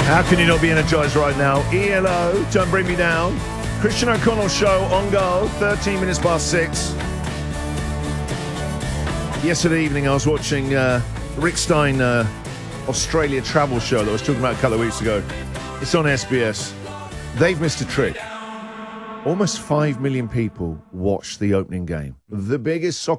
How can you not be energised right now? ELO, Don't Bring Me Down. Christian O'Connell show on go, 13 minutes past 6. Yesterday evening I was watching Rick Stein Australia travel show that I was talking about a couple of weeks ago. It's on SBS. They've missed a trick. Almost 5 million people watched the opening game. The biggest soccer